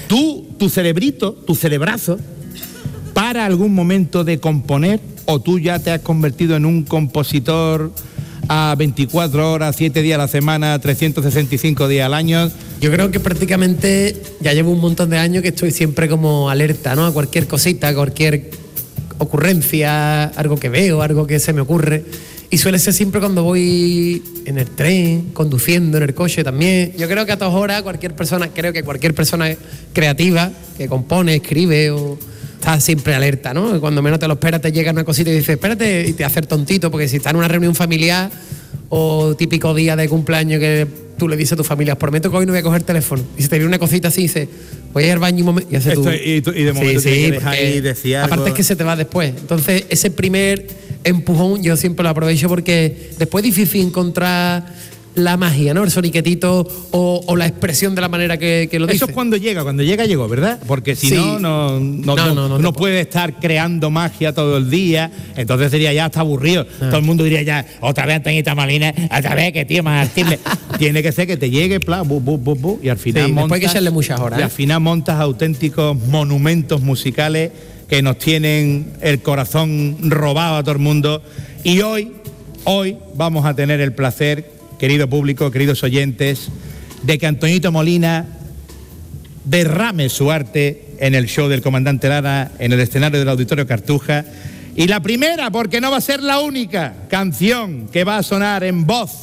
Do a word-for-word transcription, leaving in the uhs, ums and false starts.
tú, tu cerebrito, tu cerebrazo, para algún momento de componer, o tú ya te has convertido en un compositor a veinticuatro horas, siete días a la semana, trescientos sesenta y cinco días al año. Yo creo que prácticamente ya llevo un montón de años que estoy siempre como alerta, ¿no? A cualquier cosita, a cualquier ocurrencia, algo que veo, algo que se me ocurre. Y suele ser siempre cuando voy en el tren, conduciendo, en el coche también. Yo creo que a todas horas cualquier persona, creo que cualquier persona creativa que compone, escribe o está siempre alerta, ¿no? Cuando menos te lo esperas te llega una cosita y dices, espérate, y te hace el tontito, porque si está en una reunión familiar o típico día de cumpleaños que tú le dices a tu familia, prometo que hoy no voy a coger teléfono. Y si te viene una cosita así, dices, voy a ir al baño un momento. Y, hace Esto, tú, y, tú, y de momento sí, te sí, dejas ahí decir algo. Aparte es que se te va después. Entonces, ese primer empujón yo siempre lo aprovecho porque después es difícil encontrar la magia, ¿no? El soniquetito o, o la expresión de la manera que, que lo dice. Eso es cuando llega, cuando llega, llegó, ¿verdad? Porque si Sí. no, no, no, No, no, no, no no te puede estar creando magia todo el día, entonces sería ya hasta aburrido. Ah. Todo el mundo diría ya, otra vez Antonita Molina, otra vez que tío más artista. Tiene que ser que te llegue, pla, bu, bu, bu, bu, y al final Sí, montas, después hay que echarle muchas horas, y ¿eh? al final montas auténticos monumentos musicales que nos tienen el corazón robado a todo el mundo. Y hoy, hoy vamos a tener el placer, querido público, queridos oyentes, de que Antoñito Molina derrame su arte en el show del Comandante Lara, en el escenario del Auditorio Cartuja. Y la primera, porque no va a ser la única canción que va a sonar en voz